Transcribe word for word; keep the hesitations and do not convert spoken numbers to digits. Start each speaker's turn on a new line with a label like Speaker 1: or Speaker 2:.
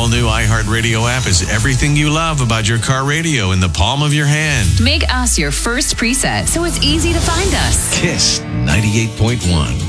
Speaker 1: all-new iHeartRadio app is everything you love about your car radio in the palm of your hand.
Speaker 2: Make us your first preset so it's easy to find us.
Speaker 1: Kiss ninety-eight point one.